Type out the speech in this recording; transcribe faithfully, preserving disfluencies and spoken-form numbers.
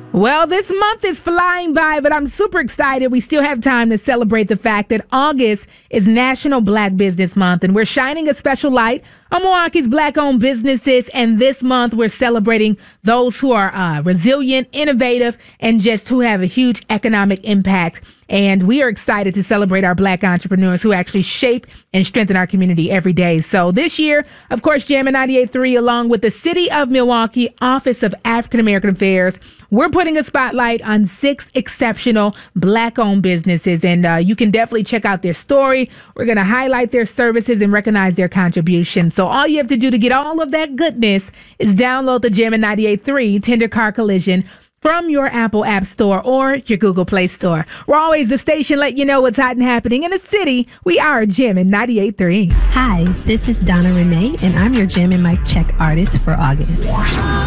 Well, this month is flying by, but I'm super excited. We still have time to celebrate the fact that August is National Black Business Month, and we're shining a special light on Milwaukee's Black-owned businesses. And this month, we're celebrating those who are uh, resilient, innovative, and just who have a huge economic impact. And we are excited to celebrate our Black entrepreneurs who actually shape and strengthen our community every day. So this year, of course, Jammin' ninety-eight point three, along with the City of Milwaukee Office of African American Affairs, we're putting a spotlight on six exceptional Black-owned businesses. And uh, you can definitely check out their story. We're going to highlight their services and recognize their contributions. So all you have to do to get all of that goodness is download the Jammin' ninety-eight point three Tender Car Collision from your Apple App Store or your Google Play Store. We're always the station letting you know what's hot and happening in the city. We are Jammin' ninety-eight point three. Hi, this is Donna Renee, and I'm your Jammin' Mic Check artist for August.